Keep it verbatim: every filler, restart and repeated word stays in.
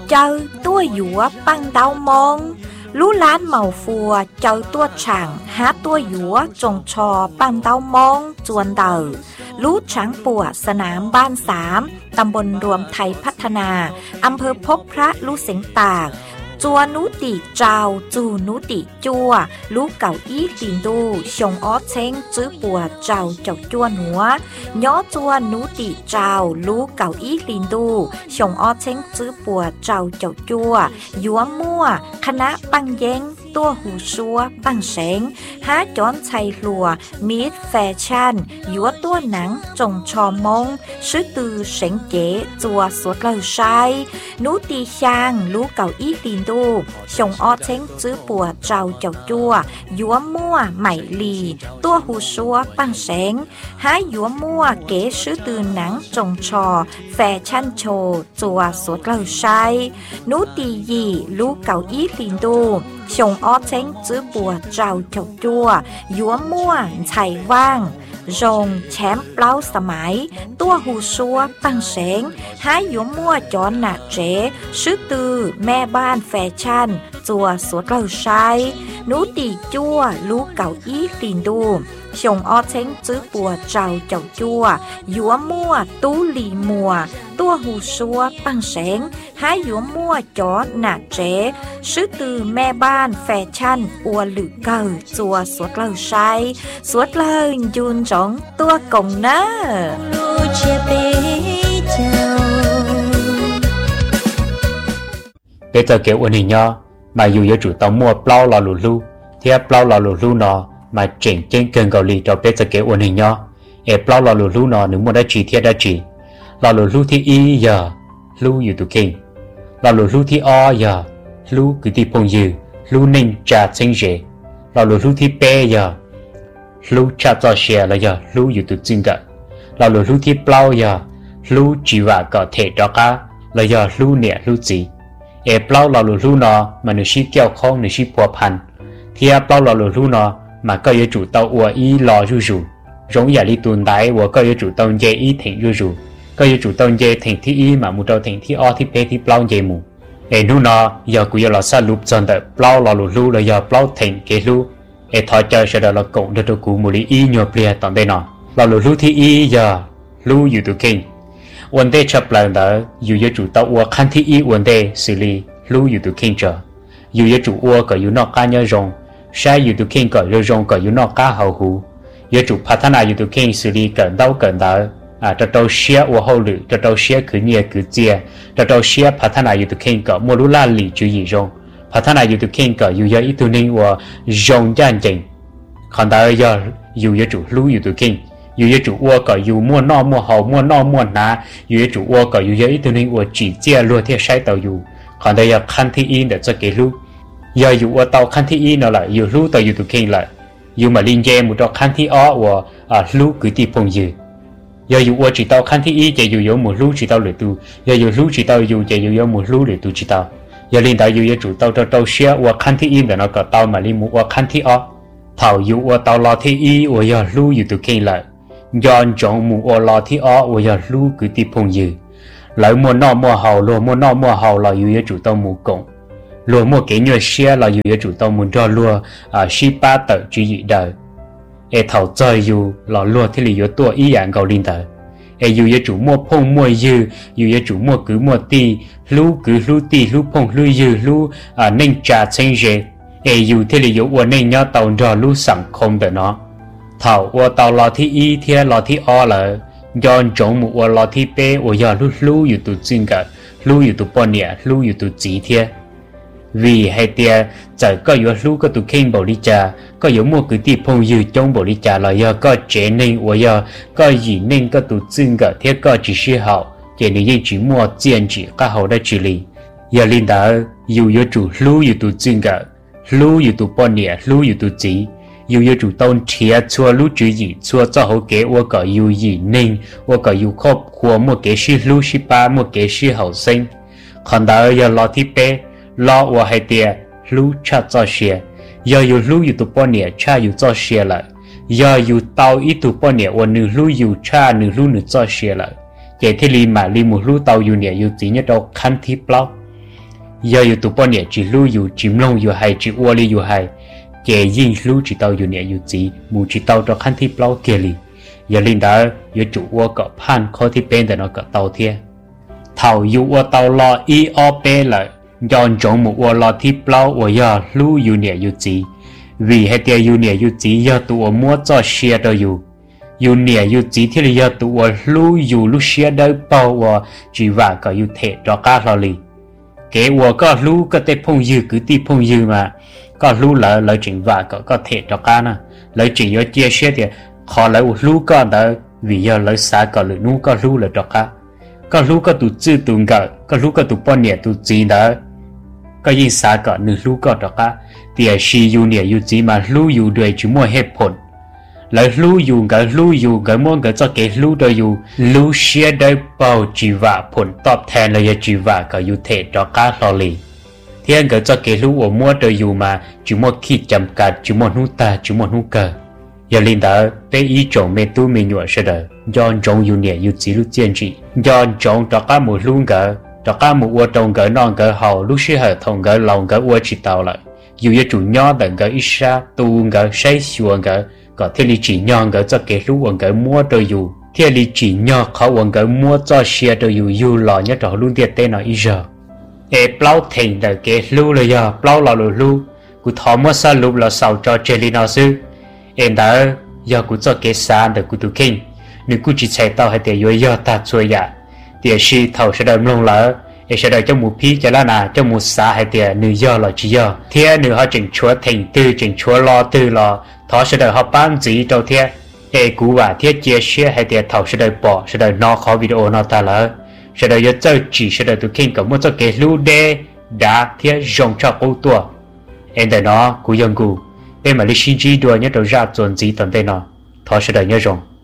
chơi tua dũa băng đau mong lú lán màu phùa chơi tua chẳng há tua dũa trồng trò băng đau mong chuồn đầu lú trắngปัวสนามบ้านสามตำบลรวมไทยพัฒนาอำเภอพบพระลูเสียงตากจัวนุติเจ้าจูนุติจัวลูเก่าอี้ลินดูชงออเช้งจื้อปัวเจ้าเจ้าจัวหนัวย้อจัวนุติเจ้าลูเก่าอี้ลินดูชงออเช้งจื้อปัวเจ้าเจ้าจัวยัวมั่วคณะปังเย้งตัวหูชัวปังเสงหาจอนชัยลัวมีดแฟชั่นยัวตัวหนังจงชอมงซื้อตือเสงเก๋จัวสวดเลอชัยนุตีชางลูเก่าอี้ลินดูชงออเช้งจื้อปัวเจ้าเจ้าจัวยัวมั่วใหม่ลีตัวหูชัวปังเสงหายัวมั่วเก๋ซื้อตือหนังจงชอแฟชั่นโชจัวสวดเลอชัยนุตียีลูเก่าอี้ลินดูชงออเช้งจื้อปัวเจ้าเจ้าจัวยัวมั่วไฉว่างรงแชมป์เปล่าสมัยตัวหูชัวปังเสงหายัวมั่วจอนหนาเจ๋ซื้อตือแม่บ้านแฟชั่นจัวสวดเลอชัยนูตีจัวลูเก่าอี้ลินดูชงออเช้งจื้อปัวเจ้าเจ้าจัวยัวมั่วตู้หลีมัวตัวหูชัวปังเสงหายัวมั่วจอนหนาเจ๋ซื้อตือแม่บ้านแฟชั่นอัวหลือเก่าจัวสวดเลอชัยสวดเลอยุนจงตัวกงเนอ bây giờ kiểu ôn hình nhau mà dù có chủ tàu mua plau lò lù lu thì plau lò lù lu nọ mà chỉnh trên kênh cầu lì cho bây giờ kiểu ôn hình nhau e plau lò lù lu nọ nếu mua đã chỉ thì đã chỉ lò lù lu thì y giờ luอยู่ตัวเก่งลอลูลูที่อ้อยาลูคือที่พงยืลูนิ่งจ่าเชิงเจลอลูลูที่เปยาลูชาจ่อเชียแล้วยาลูอยู่ตัวจริงกะลอลูลูที่เปล่ายาลูจีว่าก็เทดอกะแล้วยาลูเนี่ยลูจีเอเปล่าลอลูลูนอมันนึกชี้เกี่ยวข้องนึกชี้พัวพันที่เปล่าลอลูลูนอมันก็ยังจู่เต้าอัวอีรอจู่จู่容易哩ตุนได้ว่าก็ยังจู่เต้าเจอีถึงจู่จู่ก็ยังจู่เต้าเจถึงที่อีมามุดเต้าถึงที่อ้อที่เปที่เปล่าเจมูเอ็นู่นนะยากูยาเราสรุปจนแต่เปล่าเราลู่ลู่เลยยาเปล่าถึงเกลู่เอทอยเจอเสด็จเรากงเดือดกูมูลีอีหยัวเปลี่ยตอนได้นอเราลู่ลู่ที่อียาลู่อยู่ตัวเก่งวันเดชเปล่าเดออยู่ยาจู่เต้าอัวคันที่อีวันเดสิลีลู่อยู่ตัวเก่งเจออยู่ยาจู่อัวก็อยู่นอกการยารงใช้อยู่ตัวเก่งก็ยารงก็อยู่นอกการเฮาหูยาจู่พัฒนาอยู่ตัวเก่งสิลีเกินเต้าเกินเดออ่าจะต้องเชียว่าเขาหรือจะต้องเชียคือเนี่ยคือเจียจะต้องเชียพัฒนาอยู่ตัวเข่งก็มัวรู้ล่าหลีจุยรงพัฒนาอยู่ตัวเข่งก็อยู่เยอะอีตัวนึงว่ารงจานจริงคนใดเยอะอยู่เยอะจุรู้อยู่ตัวเข่งอยู่เยอะจุว่าก็อยู่มัวนอกมัวเฮามัวนอกมัวหนาอยู่เยอะจุว่าก็อยู่เยอะอีตัวนึงว่าจีเจียรัวที่ใช้เตาอยู่คนใดอยากขั้นที่อีเดี๋ยวจะเกลูเยอะอยู่ว่าเตาขั้นที่อีนั่นแหละอยู่รู้เตาอยู่ตัวเข่งแหละอยู่มาลินเจมุดขั้นที่อ้อว่าอ่ารู้คือที่พงยืgiờ dù qua chỉ tao khăn thi y chỉ dù có một lú chỉ tao lười tu giờ dù lú chỉ tao dù chỉ dù có một lú lười tu chỉ tao giờ liên tao dù giờ chủ tao tao tao xia qua khăn thi y để nó có tao mà liên một qua khăn thi o thảo dù qua tao lo thi y qua giờ lú dù tu kinh lại do chọn một qua lo thi o qua giờ lú cứ tiếp phong dư lại mua nọ mua hậu luôn mua nọ mua hậu là dù giờ chủ tao mua cộng luôn mua cái nhựa xia là dù giờ chủ tao muốn cho luôn à xí ba tờ chỉ gì đời e thảo chơi dù lò lúa thì lì yếu tua ý dạng cầu linh tờ e dù yếu chủ mua phong mua dư dù yếu chủ mua cứ mua ti lú cứ lú ti lú phong lú dư lú à nên trà chân dễ e dù thì lì yếu uốn nên nhớ tàu rò lú sẵn không được nó thảo uốn tàu lò thi y thì lò thi o là do trống một uốn lò thi pe uốn giờ lú lú yếu tụ chân cả lú yếu tụ bọn nhẹ lú yếu tụ chỉ thế vì hay tia giờ có yếu lú có tụ khen bảo đi trà có yếu mua cứ tiệp phong dư trong bảo đi trà là do có chế nên và do có gì nên có tụ chân cả thế có chỉ sư hậu chỉ nên chỉ mua tiền chỉ các hậu đã xử lý giờ linh đã dù yếu chủ lú yếu tụ chân cả lú yếu tụ bọn nhẹ lú yếu tụ chỉ dù yếu chủ tôn chia chua lú chữ gì chua cho hậu kế và có yếu gì nên và có yếu khóc của một cái sư lú sư ba một cái sư hậu sinh còn đã giờ lo thi pe lo và hay tia lú cha cho xe giờ yêu lú yêu tụ bọn nhẹ cha yêu cho xe lại giờ yêu tao ít tụ bọn nhẹ và nữ lú yêu cha nữ lú nữ cho xe lại vậy thì li mà li một lú tao yêu nhẹ yêu chỉ nhất đâu khăn thiếp lâu giờ yêu tụ bọn nhẹ chỉ lưu yêu chìm lông yêu hay chỉ uo li yêu hay kẻ yên lưu chỉ tao yêu nhẹ yêu chỉ mù chỉ tao cho khăn thi plau kia li giờ linh đó yêu chủ uo cọ pan khó thi bên để nó cọ tàu thiê thầu yêu uo tàu lo i o pe lại dọn trống một uo lo thi plau uo giờ lưu yêu nhẹ yêu chỉ vì hay tiền yêu nhẹ yêu chỉ giờ tụ uo mua cho share đó yêu yêu nhẹ yêu chỉ thì giờ tụ uo lưu yêu lưu share đó bao uo chỉ và cọ yêu thể cho cả lo li cái uo có lưu có thể phong dư cứ ti phong dư mà có lưu lại lại chuyện và có có thể cho cả nè lại chuyện do chia sẻ thì họ lại lưu có đó vì giờ lại xa có lại nu có lưu lại cho cả có lưu có tụ chữ tụ ngờ có lưu có tụ bao nhiêu tụ gì đó có gì xa có nữ lưu có cho cả thì khi yêu nhẹ yêu chỉ mà lưu yêu đuổi chỉ mua hết phồn lại lưu yêu cái lưu yêu cái món cái cho cái lưu đó yêu lưu share đấy bao chỉ và phồn top ten là chỉ và có yêu thể cho cả lo li thì anh cái cho cái lưu ở mua đó yêu mà chỉ mua khi chậm cả chỉ mua nút ta chỉ mua nút cờ giờ linh đó bé ý chồng mẹ tu mình nhọ sẽ đời do chồng yêu nhẹ yêu chỉ lưu chiến trị do chồng cho cả một luôn cả cho cả một uo trồng cái non cái hậu lúc xưa hệ thống cái lòng cái uo chỉ tàu lại dù như chủ nhỏ đừng cái ít xa tu cái say xuồng cái có thể lý chỉ nhỏ cái cho cái lúc uống cái mua đồ dù thế lý chỉ nhỏ khó uống cái mua cho xe đồ dù dù lò nhất đó luôn tiệt tên nó ít giờ ê plau thành là cái lúc là giờ plau là lù lù cụ thọ mua sa lù là sầu cho chơi nào sư em đã giờ cụ cho cái xa để cụ tu kinh nếu cụ chỉ chạy tàu hay để giờ ta chơi ya thì khi thầu sẽ đợi luôn là em sẽ đợi cho một phí cho là nào cho một xã hay để nữ giờ là chỉ giờ thế nữ họ chỉnh chúa thành tư chỉnh chúa lo tư lo thọ sẽ đợi họ bán gì đâu thế em cú và thiết chia sẻ hay để thầu sẽ đợi bỏ sẽ đợi nó khó video nó ta là sẽ đợi cho chỉ sẽ đợi tụi kinh có một cho cái lưu đê đã thiết dùng cho cô tua em đợi nó cú dân cú em mà đi xin chỉ đùa nhớ đầu ra chuẩn gì tận đây nó thọ sẽ đợi nhớ dùng